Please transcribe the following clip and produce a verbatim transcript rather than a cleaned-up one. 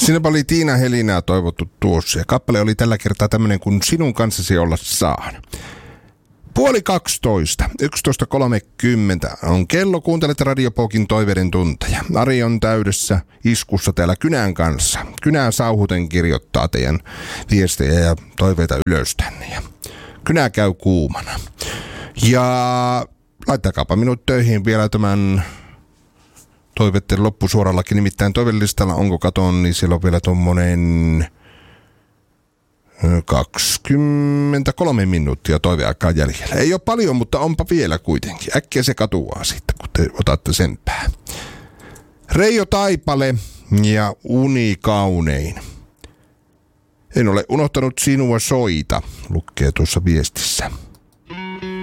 Siinäpä oli Tiina Helinää toivottu tuossa ja kappale oli tällä kertaa tämmönen kuin Sinun kanssasi olla saan. Puoli kaksitoista, yksitoista kolmekymmentä on kello, kuuntelet Radiopokin toiveiden tunteja. Ari on täydessä iskussa täällä Kynän kanssa. Kynää sauhuten kirjoittaa teidän viestejä ja toiveita ylös tänne. Ja Kynä käy kuumana. Ja laittakaapa minut töihin vielä tämän toiveiden loppusuorallakin. Nimittäin toivelistalla onko katon, niin siellä on vielä tommonen kaksikymmentäkolme minuuttia toiveaikaa jäljellä. Ei ole paljon, mutta onpa vielä kuitenkin. Äkkiä se katuaa sitten, kun te otatte sen pää. Reijo Taipale ja Uni kaunein. En ole unohtanut sinua soita, lukee tuossa viestissä.